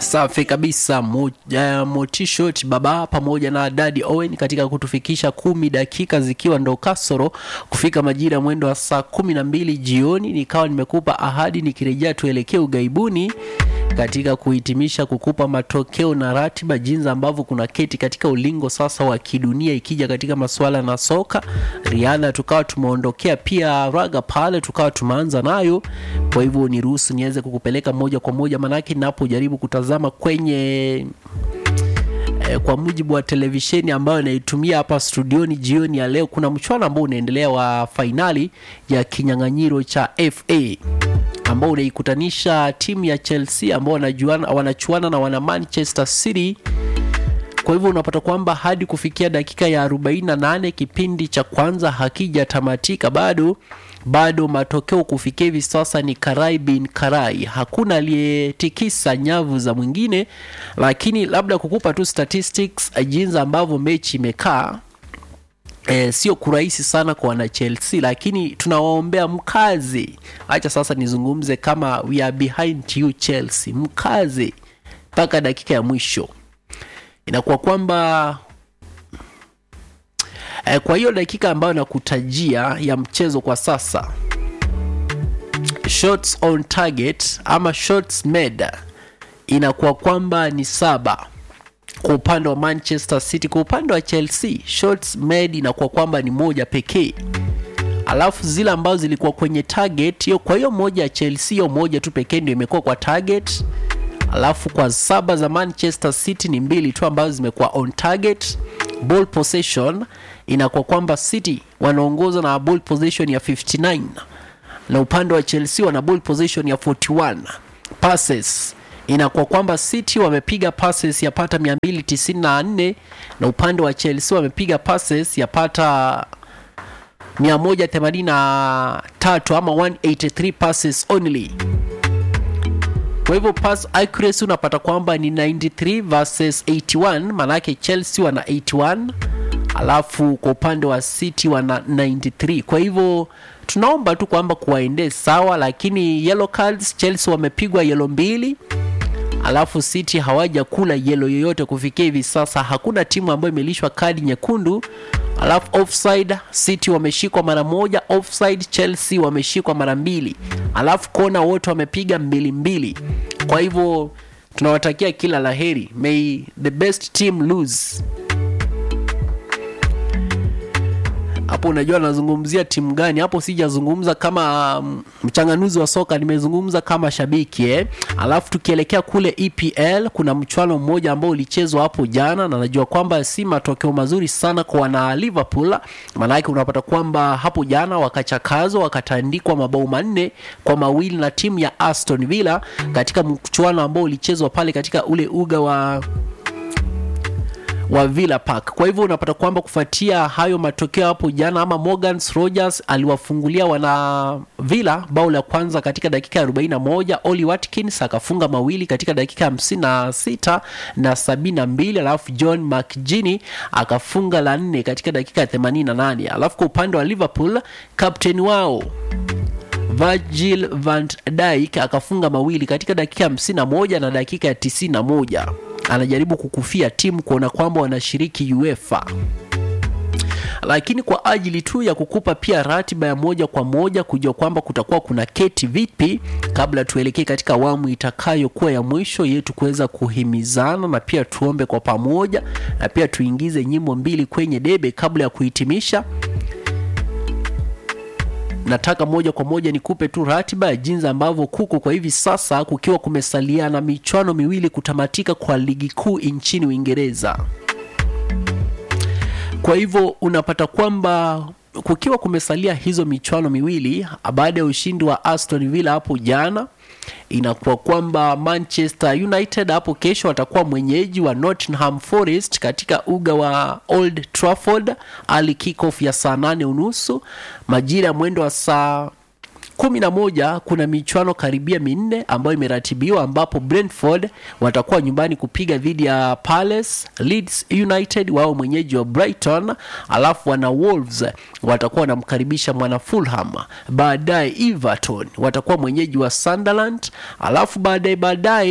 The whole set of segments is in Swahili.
Safi kabisa. Motishot baba pamoja na Daddy Owen katika kutufikisha 10 dakika zikiwa ndo kasoro kufika majira mwendo wa saa 12 jioni. Nikawa nimekupa ahadi nikirejea tuelekee ugaibuni katika kuhitimisha kukupa matokeo na ratiba jinsi ambavyo kuna keti katika ulingo sasa wa kidunia ikija katika masuala na soka. Riadha tukawa tumeondokea, pia raga pale tukawa tumeanza nayo. Kwa hivyo niruhusu niweze kukupeleka moja kwa moja, manake ninapojaribu kutazama kwenye kwa mujibu wa televisheni ambayo naitumia hapa studioni jioni ya leo, kuna mchuano ambao unaendelea wa finali ya kinyang'anyiro cha FA ambao unaikutanisha timu ya Chelsea ambao wanachuana na wana Manchester City. Kwa hivyo unapata kwamba hadi kufikia dakika ya 48 kipindi cha kwanza hakijatamatika bado matokeo kufikia hivi sasa ni karai bin karai. Hakuna aliyetikisa nyavu za mwingine, lakini labda kukupa tu statistics jinsi ambavyo mechi imekaa. Sio kurahisi sana kwa wana Chelsea, lakini tunawaombea mkazi. Acha sasa nizungumze kama we are behind you Chelsea, mkazi mpaka dakika ya mwisho. Inakuwa kwamba kwa hiyo dakika ambayo nakutajia ya mchezo kwa sasa, shots on target ama shots made inakuwa kwamba ni 7 kwa upande wa Manchester City. Kwa upande wa Chelsea shots made inakuwa kwamba ni 1 pekee. Alafu zile ambazo zilikuwa kwenye target hiyo, kwa hiyo moja ya Chelsea hiyo moja tu pekee ndio imekuwa kwa target. Alafu kwa 7 za Manchester City ni 2 tu ambazo zimekuwa on target. Ball possession inakuwa kwamba City wanaongoza na ball possession ya 59 na upande wa Chelsea wana ball possession ya 41. Passes inakuwa kwamba City wamepiga passes yapata 294 na upande wa Chelsea wamepiga passes yapata 183 ama 183 passes only. Kwa hivyo pass accuracy unapata kwamba ni 93 versus 81, manake Chelsea wana 81 alafu kwa upande wa City wana 93. Kwa hivyo tunaomba tu kwamba kuwaende sawa, lakini yellow cards Chelsea wamepigwa yellow 2, alafu City hawaja kula yellow yoyote kufikia hivi sasa. Hakuna timu ambayo imelishwa kadi nyekundu. Alafu offside City wameshikwa mara 1, offside Chelsea wameshikwa mara 2. Alafu kona wote wamepiga 2-2. Kwa hivyo tunawatakia kila laheri. May the best team lose. Hapo unajua nazungumzia timu gani? Hapo sijazungumza kama mchanganuzi wa soka, nimezungumza kama shabiki Alafu tukielekea kule EPL kuna mchuano mmoja ambao ulichezwa hapo jana, na najua kwamba si matokeo mazuri sana kwa wana Liverpool. Maana yake unapata kwamba hapo jana wakachakazwa, wakatandikwa mabao 4-2 na timu ya Aston Villa katika mchuano ambao ulichezwa pale katika ule uga wa Villa Park. Kwa hivyo unapata kwamba kufuatia hayo matokeo hapo jana, ama Morgan Rogers aliwafungulia wana Villa bao la kwanza katika dakika ya 41, Oli Watkins akafunga mawili katika dakika ya 56 na 72, alafu John McGinn akafunga la 4 katika dakika ya 88. Alafu kwa upande wa Liverpool, captain wao Virgil van Dijk akafunga mawili katika dakika ya 51 na dakika ya 91. Anajaribu kukufia timu kuona kwamba wanashiriki UEFA. Lakini kwa ajili tu ya kukupa pia ratiba ya moja kwa moja kujua kwamba kutakuwa kuna keti vipi, kabla tuelekee katika awamu itakayokuwa ya mwisho yetu kuweza kuhimizana na pia tuombe kwa pamoja na pia tuingize nyimbo 2 kwenye debe kabla ya kuhitimisha. Nataka moja kwa moja nikupe tu ratiba ya jinsi ambavyo kuko kwa hivi sasa, kukiwa kumesalia na michuano 2 kutamatika kwa ligi kuu nchini Uingereza. Kwa hivyo unapata kwamba kukiwa kumesalia hizo michuano 2 baada ya ushindi wa Aston Villa hapo jana, inakuwa kwamba Manchester United hapo kesho watakuwa mwenyeji wa Nottingham Forest katika uga wa Old Trafford. Ali kick-off ya saa 8:30 majira ya mwendo wa saa 11. Kuna michuano karibia 4 ambayo imeratibiwa, ambapo Brentford watakuwa nyumbani kupiga dhidi ya Palace, Leeds United wao mwenyeji wa Brighton, alafu wana Wolves watakuwa wanamkaribisha mwana Fulham, baadaye Everton watakuwa mwenyeji wa Sunderland, alafu baadaye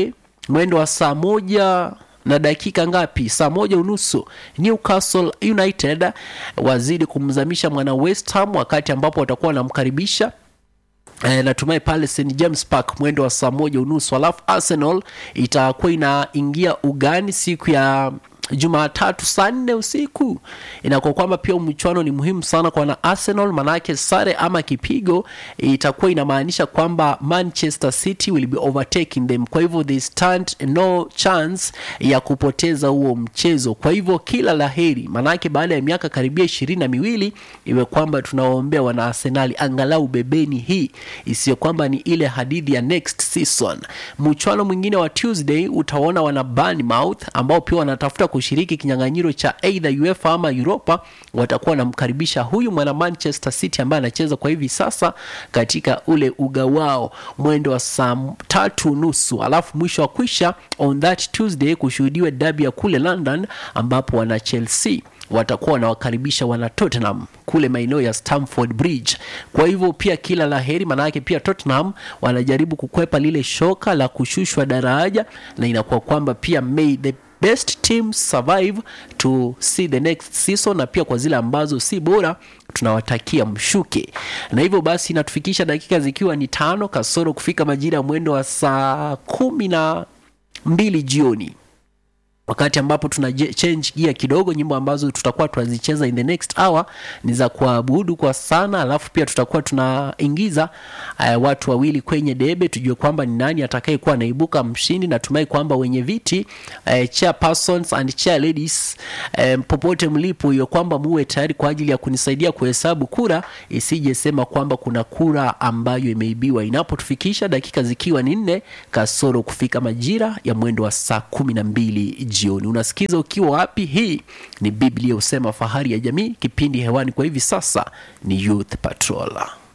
mwendo wa saa 1 na dakika ngapi? Saa 1:30 Newcastle United wazidi kumzamisha mwana West Ham, wakati ambapo watakuwa wanamkaribisha natumai pale St James Park mwendo wa saa 1:30. Alafu Arsenal itakuwa inaingia ugani siku ya Jumatatu saa 4 usiku. Inakuwa kwamba pia mchuano ni muhimu sana kwa na Arsenal, manake sare ama kipigo itakuwa inamaanisha kwamba Manchester City will be overtaking them. Kwa hivyo they stand no chance ya kupoteza huo mchezo. Kwa hivyo kila laheri, manake baada ya miaka karibia 22 iwe kwamba tunawaombea wana Arsenal angalau bebeni hii, isiyo kwamba ni ile hadithi ya next season. Mchuano mwingine wa Tuesday utaona wana Bournemouth ambao pia wanatafuta kushiriki kinyang'anyiro cha either UEFA ama Europa. Watakuwa wanamkaribisha huyu mwana Manchester City ambaye anacheza kwa hivi sasa katika ule uga wao mwendo wa saa 3:30. Alafu mwisho wa kwisha on that Tuesday kushuhudiwa derby ya kule London ambapo wana Chelsea watakuwa wanawakaribisha wana Tottenham kule maeneo ya Stamford Bridge. Kwa hivyo pia kila laheri, manake pia Tottenham wanajaribu kukwepa lile shoka la kushushwa daraja, na inakuwa kwamba pia may the best teams survive to see the next season, na pia kwa zile ambazo si bora tunawatakia mshuke. Na hivyo basi inatufikisha dakika zikiwa ni 5 kasoro kufika majira ya mwendo wa saa 12 jioni, wakati ambapo tuna change gear kidogo. Nyimbo ambazo tutakuwa tunazicheza in the next hour ni za kuabudu kwa sana, alafu pia tutakuwa tunaingiza watu wawili kwenye debe tujue kwamba ni nani atakayekuwa anaibuka mshindi. Natumai kwamba wenye viti chairpersons and chair ladies popote mlipo, hiyo kwamba muwe tayari kwa ajili ya kunisaidia kuhesabu kura, isije sema kwamba kuna kura ambayo imeibiwa. Inapotufikisha dakika zikiwa ni 4 kasoro kufika majira ya mwendo wa saa 12 jioni. Unasikiza ukiwa wapi? Hii ni Biblia Husema Fahari ya Jamii. Kipindi hewani kwa hivi sasa ni Youth Patrol.